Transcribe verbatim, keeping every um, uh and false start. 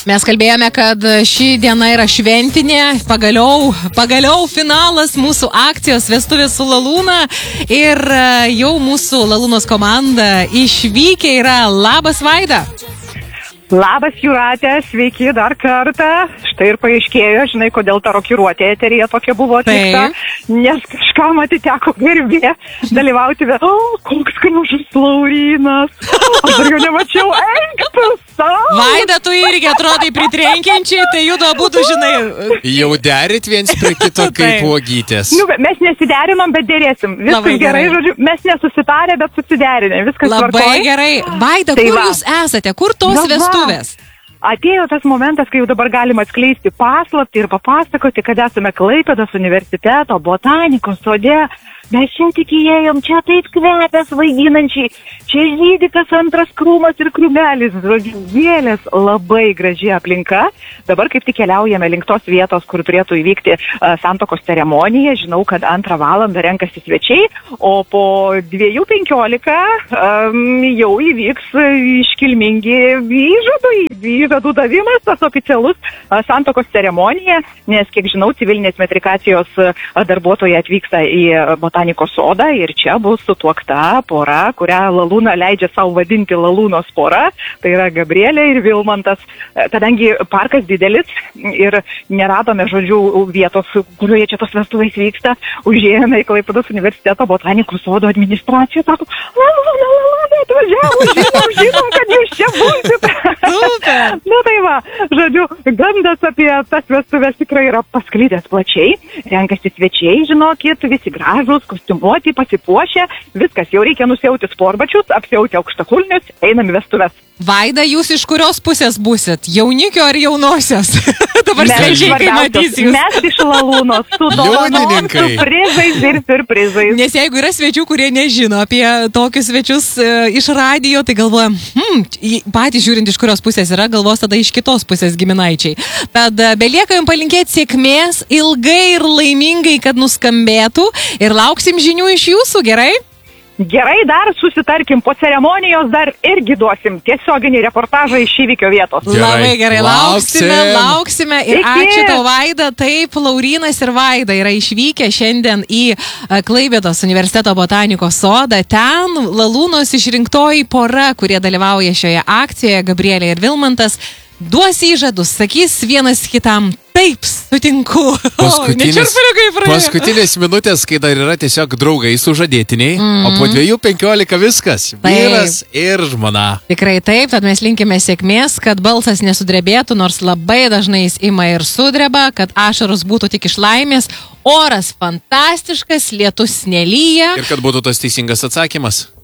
Mes kalbėjome, kad ši diena yra šventinė, pagaliau, pagaliau finalas mūsų akcijos vestuvės su Lalūna ir jau mūsų Lalūnos komanda išvykę yra. Labas, Vaida. Labas, Jūratė, sveiki dar kartą. Štai ir paaiškėjo, žinai, kodėl ta rokiruotė eterija tokia buvo atlikta, nes kažkam atiteko garbė dalyvauti. O, oh, koks gražus Laurynas. Aš dar jo nemačiau, eik tu savo. Vaida, tu irgi atrodai pritrenkiančiai, tai judo būtų, žinai. Jau derit viens prie kito kaip uogytės. Nu, mes nesiderinom, bet dėrėsim. Viskas Labai gerai, gerai. žodžiu, mes nesusitarė, bet susiderinė. Viskas Labai tvarkoj. gerai. Vaida, Tai kur va. jūs esate? Kur tos Na va. vestuvės? Atėjo tas momentas, kai jau dabar galima atskleisti paslaptį ir papasakoti, kad esame Klaipėdos universiteto botanikos sode. Mes čia tik įėjom, čia taip kvepia svaiginančiai, čia žydi kas antras krūmas ir krūmelis, žodžiu, gėlės, labai graži aplinka. Dabar kaip tik keliaujame link tos vietos, kur turėtų įvykti uh, santuokos ceremonija. Žinau, kad antrą valandą renkasi svečiai, o po dviejų penkiolika um, jau įvyks iškilmingi įžadai, įžadų davimas, tas oficialus uh, santuokos ceremonija, nes, kiek žinau, civilinės metrikacijos uh, darbuotojai atvyksta į uh, botanikos sodą ir čia bus sutuokta pora, kurią Lalūna leidžia savo vadinti Lalūnos pora, tai yra Gabrielė ir Vilmantas. Kadangi parkas didelis ir neradome, žodžiu, vietos, kurioje čia tos vestuvės vyksta, užėjome į Klaipėdos universiteto botanikos sodo administraciją, sako, Lalūna, Lalūna, atvažiavo, žinom, žinom, kad jūs čia būsite. Super. Nu tai va, žodžiu, gandas apie tas vestuvės tikrai yra pasklydęs plačiai, renkasi svečiai, žinokit, visi gražus, kostiumuoti, pasipuošę, viskas, jau reikia nusiauti sportbačius, apsiauti aukštakulnius, einam į vestuvės. Vaida, jūs iš kurios pusės būsit? Jaunikio ar jaunosios? Dabar svečiai, kai matys jūs. Mes iš Lalūnos, su dovanom, Liudininkai. su prizais ir surprizais. Nes jeigu yra svečių, kurie nežino apie tokius svečius e, iš radijo, tai galvojam, hmm, į- patys žiūrint iš kurios pusės yra, galvos tada iš kitos pusės giminaičiai. Tad e, belieka jums palinkėti sėkmės, ilgai ir laimingai, kad nuskambėtų ir lauksim žinių iš jūsų, gerai? Gerai, dar susitarkim, po ceremonijos dar irgi duosim tiesioginį reportažą iš įvykio vietos. Gerai. Labai gerai, lauksime, Lauksim. lauksime ir Iki. ačiū tau, Vaida. Taip, Laurynas ir Vaida yra išvykę šiandien į e, Klaipėdos universiteto botanikos sodą. Ten Lalūnos išrinktoji pora, kurie dalyvauja šioje akcijoje, Gabrielė ir Vilmantas, duos įžadus, sakys vienas kitam, taip, sutinku. Paskutinės, Nečiurpuriukai praėjo. paskutinės minutės, kai dar yra tiesiog draugai sužadėtiniai, mm. o po dviejų penkiolika viskas. Vyras ir žmona. Tikrai taip, tad mes linkime sėkmės, kad balsas nesudrebėtų, nors labai dažnai jis ima ir sudreba, kad ašaros būtų tik iš laimės, oras fantastiškas, lietus nelyja. Ir kad būtų tas teisingas atsakymas.